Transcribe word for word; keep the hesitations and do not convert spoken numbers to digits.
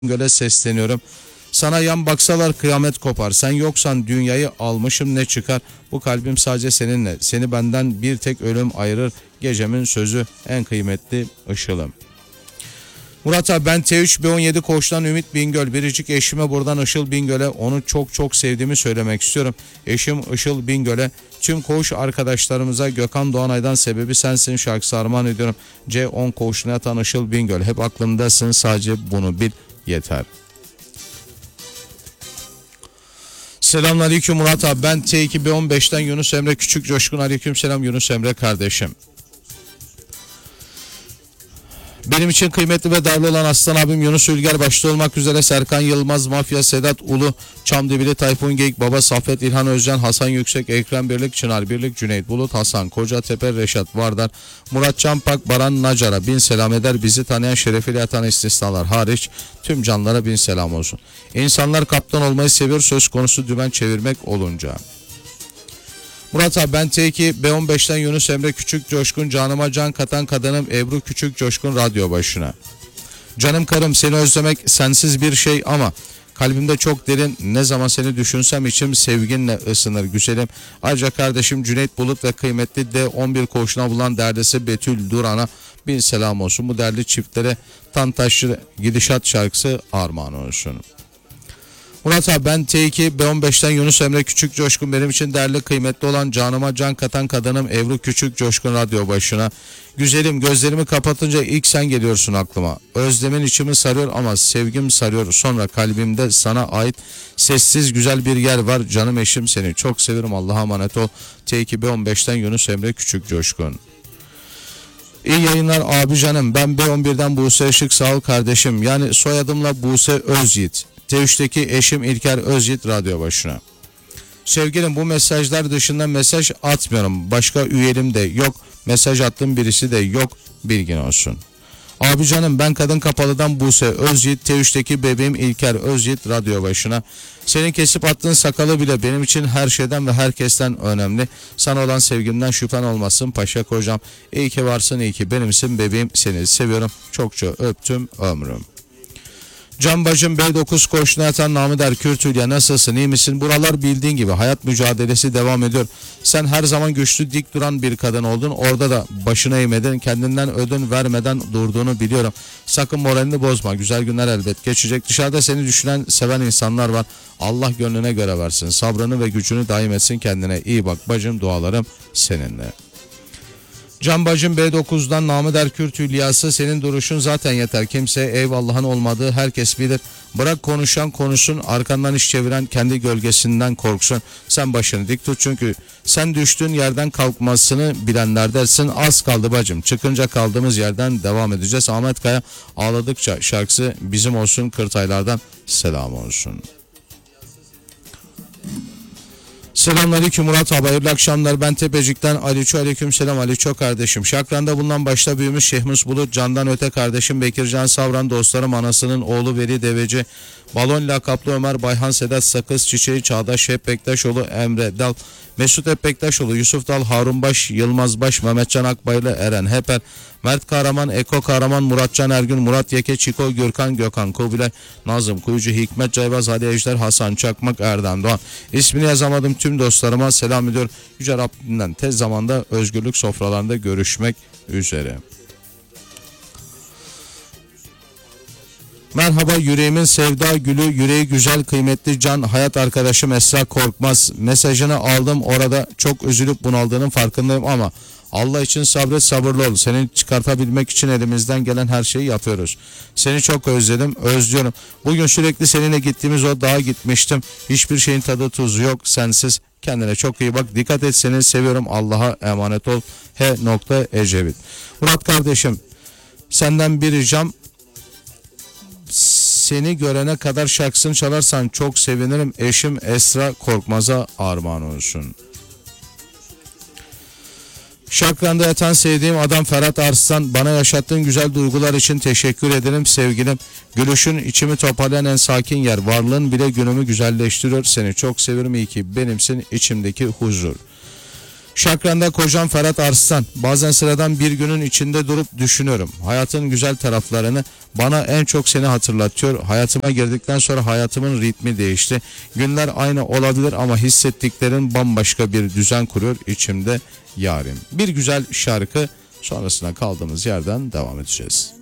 Göle sesleniyorum. Sana yan baksalar kıyamet kopar. Sen yoksan dünyayı almışım ne çıkar? Bu kalbim sadece seninle. Seni benden bir tek ölüm ayırır. Gecemin sözü en kıymetli ışılım. Murat abi, ben T üç B on yedi Koç'tan Ümit Bingöl. Biricik eşime buradan Işıl Bingöl'e onu çok çok sevdiğimi söylemek istiyorum. Eşim Işıl Bingöl'e, tüm Koç arkadaşlarımıza Gökhan Doğanay'dan Sebebi Sensin şarkısı armağan ediyorum. C on Koç'una yatan Işıl Bingöl. Hep aklımdasın, sadece bunu bil yeter. Selamünaleyküm Murat abi, ben T iki B on beşten Yunus Emre Küçük Coşkun. Aleyküm selam Yunus Emre kardeşim. Benim için kıymetli ve değerli olan aslan abim Yunus Ülger başta olmak üzere Serkan Yılmaz, Mafya, Sedat Ulu, Çamdibili, Tayfun Geyik, Baba Saffet, İlhan Özcan, Hasan Yüksek, Ekrem Birlik, Çınar Birlik, Cüneyt Bulut, Hasan Kocatepe, Reşat Vardar, Murat Çampak, Baran Nacar'a bin selam eder. Bizi tanıyan, şerefiyle yatan istisnalar hariç tüm canlara bin selam olsun. İnsanlar kaptan olmayı seviyor, söz konusu dümen çevirmek olunca. Murat abi, ben T iki B on beşten Yunus Emre Küçük Coşkun. Canıma can katan kadınım Ebru Küçük Coşkun radyo başına. Canım karım, seni özlemek sensiz bir şey ama kalbimde çok derin, ne zaman seni düşünsem içim sevginle ısınır güzelim. Ayrıca kardeşim Cüneyt Bulut ve kıymetli D on bir Koğuşuna bulan derdesi Betül Duran'a bin selam olsun. Bu değerli çiftlere Tantaşlı Gidişat şarkısı armağan olsun. Murat abi, ben T iki B on beşten Yunus Emre Küçük Coşkun. Benim için değerli kıymetli olan canıma can katan kadınım Ebru Küçük Coşkun radyo başına. Güzelim, gözlerimi kapatınca ilk sen geliyorsun aklıma. Özlemin içimi sarıyor ama sevgim sarıyor. Sonra kalbimde sana ait sessiz güzel bir yer var. Canım eşim, seni çok severim, Allah'a emanet ol. T iki B on beşten Yunus Emre Küçük Coşkun. İyi yayınlar abi canım. Ben B on birden Buse Işık, sağ ol kardeşim. Yani soyadımla Buse Özyiğit. T üçteki eşim İlker Özyiğit radyo başına. Sevgilim, bu mesajlar dışında mesaj atmıyorum. Başka üyelim de yok. Mesaj attığım birisi de yok. Bilgin olsun. Abi canım, ben Kadın Kapalı'dan Buse Özyiğit. T üçteki bebeğim İlker Özyiğit radyo başına. Senin kesip attığın sakalı bile benim için her şeyden ve herkesten önemli. Sana olan sevgimden şüphen olmasın paşa kocam. İyi ki varsın, iyi ki benimsin bebeğim. Seni seviyorum. Çokça öptüm ömrüm. Can bacım B dokuz Koç'una yatan Namıder Kürtülya, nasılsın, iyi misin? Buralar bildiğin gibi hayat mücadelesi devam ediyor. Sen her zaman güçlü, dik duran bir kadın oldun. Orada da başına eğmedin, kendinden ödün vermeden durduğunu biliyorum. Sakın moralini bozma, güzel günler elbet geçecek. Dışarıda seni düşünen, seven insanlar var. Allah gönlüne göre versin, sabrını ve gücünü daim etsin. Kendine iyi bak bacım, dualarım seninle. Can bacım B dokuzdan Namıder Kürtülyası, senin duruşun zaten yeter. Kimse eyvallahın olmadığı herkes bilir. Bırak konuşan konuşsun, arkandan iş çeviren kendi gölgesinden korksun. Sen başını dik tut, çünkü sen düştüğün yerden kalkmasını bilenler dersin. Az kaldı bacım, çıkınca kaldığımız yerden devam edeceğiz. Ahmet Kaya Ağladıkça şarkısı bizim olsun. Kırtaylardan selam olsun. Selamünaleyküm Murat abi, hayırlı akşamlar. Ben Tepecik'ten Aliço. Aleyküm selam Aliço kardeşim. Şakran'da bulunan başta büyümüş Şehmus Bulut, candan öte kardeşim Bekircan Savran, dostlarım, anasının oğlu Veli Deveci, Balon lakaplı Ömer, Bayhan Sedat Sakız, Çiçeği Çağdaş, Hep Bektaşoğlu, Emre Dal, Mesut Hep Bektaşoğlu, Yusuf Dal, Harun Baş, Yılmaz Baş, Mehmetcan Akbaylı, Eren Heper, Mert Kahraman, Eko Kahraman, Muratcan Ergün, Murat Yeke, Çiko, Gürkan, Gökhan Kubilay, Nazım Kuyucu, Hikmet Cayvaz, Ali Ejder, Hasan Çakmak, Erdem Doğan. İsmini yazamadım tüm dostlarıma selam ediyor. Yüce Rabbimden tez zamanda özgürlük sofralarında görüşmek üzere. Merhaba yüreğimin sevda gülü, yüreği güzel kıymetli can hayat arkadaşım Esra Korkmaz. Mesajını aldım, orada çok üzülüp bunaldığının farkındayım ama Allah için sabret, sabırlı ol. Seni çıkartabilmek için elimizden gelen her şeyi yapıyoruz. Seni çok özledim, özlüyorum. Bugün sürekli seninle gittiğimiz o dağa gitmiştim. Hiçbir şeyin tadı tuzu yok sensiz. Kendine çok iyi bak, dikkat et, seni seviyorum, Allah'a emanet ol. H. Ecevit. Murat kardeşim, senden bir ricam, seni görene kadar şarkısını çalarsan çok sevinirim. Eşim Esra Korkmaz'a armağan olsun. Şakran'da yatan sevdiğim adam Ferhat Arslan, bana yaşattığın güzel duygular için teşekkür ederim sevgilim. Gülüşün içimi toparlayan en sakin yer, varlığın bile günümü güzelleştiriyor. Seni çok seviyorum, iyi ki benimsin, içimdeki huzur. Şakran'da kocam Ferhat Arslan. Bazen sıradan bir günün içinde durup düşünüyorum. Hayatın güzel taraflarını, bana en çok seni hatırlatıyor. Hayatıma girdikten sonra hayatımın ritmi değişti. Günler aynı olabilir ama hissettiklerin bambaşka bir düzen kuruyor içimde yarim. Bir güzel şarkı, sonrasında kaldığımız yerden devam edeceğiz.